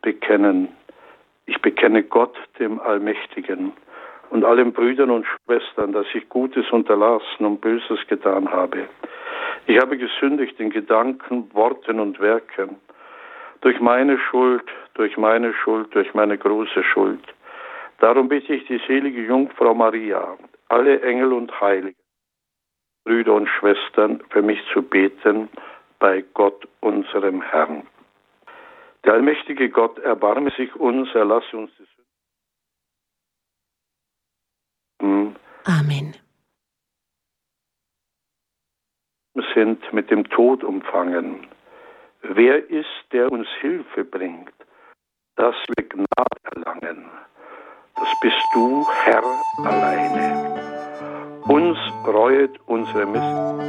bekennen. Ich bekenne Gott, dem Allmächtigen, und allen Brüdern und Schwestern, dass ich Gutes unterlassen und Böses getan habe. Ich habe gesündigt in Gedanken, Worten und Werken, durch meine Schuld, durch meine große Schuld. Darum bitte ich die selige Jungfrau Maria, alle Engel und Heiligen, Brüder und Schwestern, für mich zu beten bei Gott, unserem Herrn. Der allmächtige Gott erbarme sich uns, erlasse uns die Sünden. Amen. Sind mit dem Tod umfangen. Wer ist, der uns Hilfe bringt, dass wir Gnade erlangen? Das bist du, Herr, alleine. Uns reuet unsere Mist.